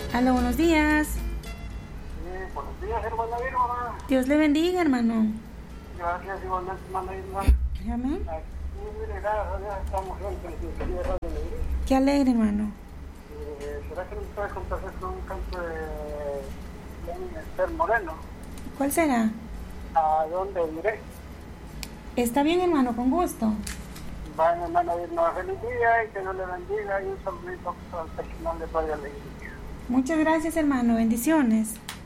Aló, buenos días. Buenos días, hermana Vilma. Dios le bendiga, hermano. Gracias, igualmente, hermana Vilma. Amén. Aquí, mire, gracias a Dios, estamos juntos en Sintonía de Radio Alegría. Qué alegre, hermano. ¿Será que nos puede complacer con un canto de Esther Moreno? ¿Cuál será? ¿A dónde iré? Está bien, hermano, con gusto. Bueno, hermana Vilma, feliz día y que Dios le bendiga y un saludito al personal de Radio Alegría. Muchas gracias, hermano. Bendiciones.